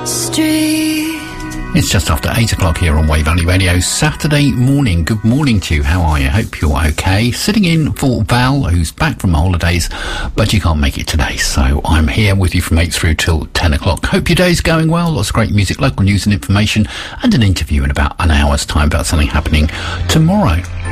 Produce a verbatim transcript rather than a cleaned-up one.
street. It's just after eight o'clock here on Wave Valley Radio, Saturday morning. Good morning to you. How are you? Hope you're okay. Sitting in for Val, who's back from holidays, but you can't make it today. So I'm here with you from eight through till ten o'clock. Hope your day's going well. Lots of great music, local news and information, and an interview in about an hour's time about something happening tomorrow.